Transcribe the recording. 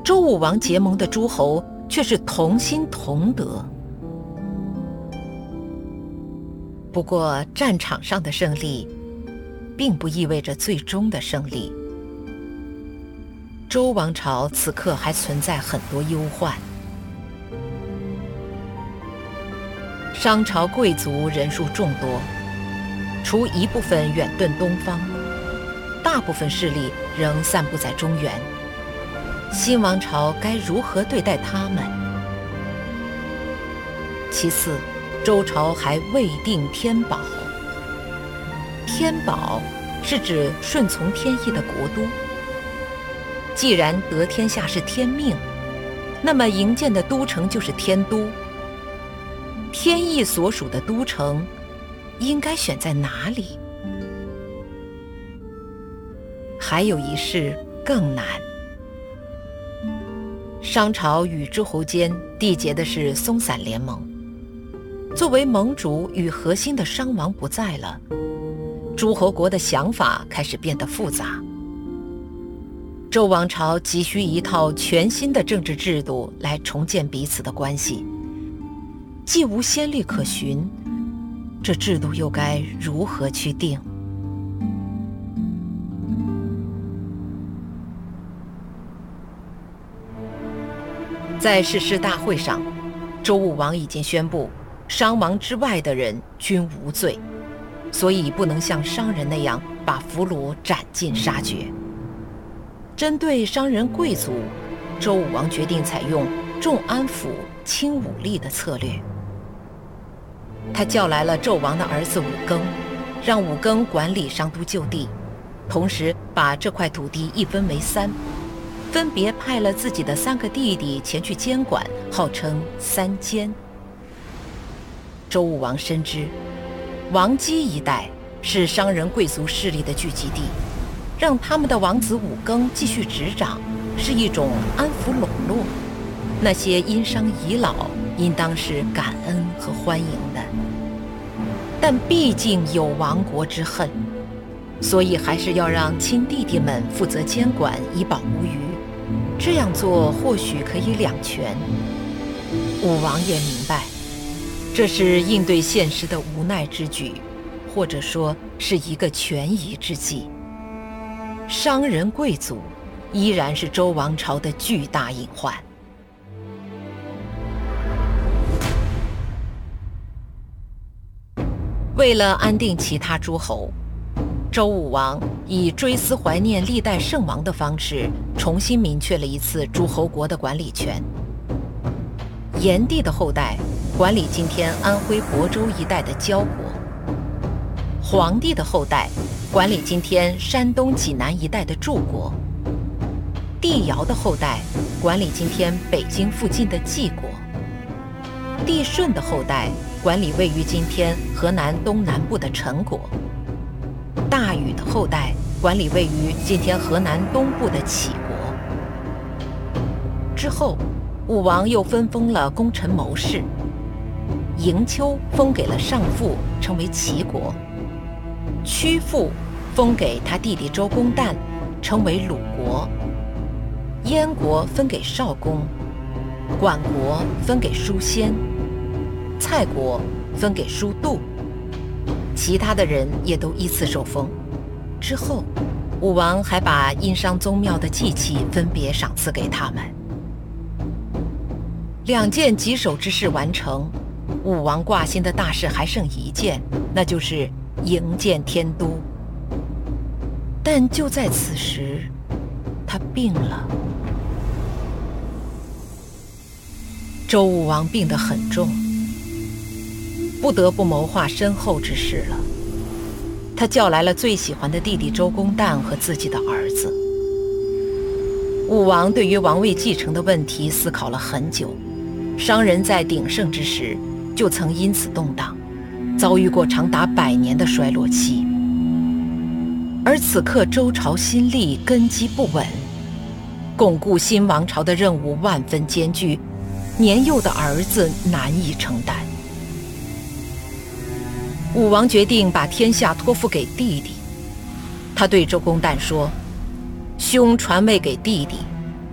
周武王结盟的诸侯却是同心同德。不过战场上的胜利并不意味着最终的胜利。周王朝此刻还存在很多忧患。商朝贵族人数众多，除一部分远遁东方，大部分势力仍散布在中原。新王朝该如何对待他们？其次，周朝还未定天宝。天宝是指顺从天意的国都。既然得天下是天命，那么营建的都城就是天都。天意所属的都城应该选在哪里？还有一事更难。商朝与诸侯间缔结的是松散联盟，作为盟主与核心的商王不在了，诸侯国的想法开始变得复杂。周王朝急需一套全新的政治制度来重建彼此的关系，既无先例可循，这制度又该如何去定？在誓师大会上，周武王已经宣布，商王之外的人均无罪，所以不能像商人那样把俘虏斩尽杀绝。针对商人贵族，周武王决定采用重安抚、轻武力的策略。他叫来了纣王的儿子武庚，让武庚管理商都旧地，同时把这块土地一分为三，分别派了自己的3个弟弟前去监管，号称三监。周武王深知，王畿一带是商人贵族势力的聚集地，让他们的王子武庚继续执掌，是一种安抚笼络。那些因商遗老，应当是感恩和欢迎的。但毕竟有亡国之恨，所以还是要让亲弟弟们负责监管，以保无虞。这样做或许可以两全。武王也明白，这是应对现实的无奈之举，或者说是一个权宜之计。商人贵族依然是周王朝的巨大隐患。为了安定其他诸侯，周武王以追思怀念历代圣王的方式，重新明确了一次诸侯国的管理权。炎帝的后代管理今天安徽亳州一带的焦国，黄帝的后代管理今天山东济南一带的祝国，帝尧的后代管理今天北京附近的晋国，帝舜的后代管理位于今天河南东南部的陈国，大禹的后代管理位于今天河南东部的杞国。之后，武王又分封了功臣谋士，嬴丘封给了上父，称为齐国；屈父封给他弟弟周公旦，称为鲁国；燕国分给少公，管国分给叔先，蔡国分给叔度，其他的人也都依次受封。之后，武王还把殷商宗庙的祭器分别赏赐给他们。2件棘手之事完成，武王挂心的大事还剩1件，那就是营建天都。但就在此时，他病了。周武王病得很重，不得不谋划身后之事了。他叫来了最喜欢的弟弟周公旦和自己的儿子。武王对于王位继承的问题思考了很久，商人在鼎盛之时就曾因此动荡，遭遇过长达100年的衰落期。而此刻周朝新立，根基不稳，巩固新王朝的任务万分艰巨，年幼的儿子难以承担。武王决定把天下托付给弟弟。他对周公旦说：兄传位给弟弟，